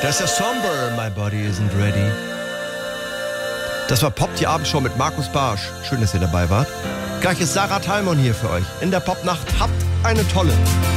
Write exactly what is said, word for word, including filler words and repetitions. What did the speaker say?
Das ist ja Somber, My Body Isn't Ready. Das war Pop, die Abendshow mit Markus Barsch. Schön, dass ihr dabei wart. Gleich ist Sarah Thalmon hier für euch. In der Popnacht habt eine tolle.